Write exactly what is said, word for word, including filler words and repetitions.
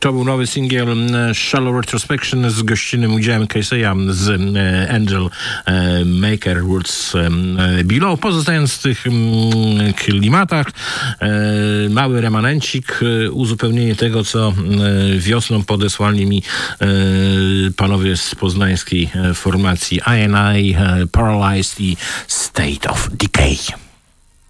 To był nowy singiel Shallow Retrospection z gościnnym udziałem Casey'a z Angel Maker Words Below. Pozostając w tych klimatach, mały remanencik, uzupełnienie tego, co wiosną podesłali mi panowie z poznańskiej formacji I and I, Paralyzed i State of Decay.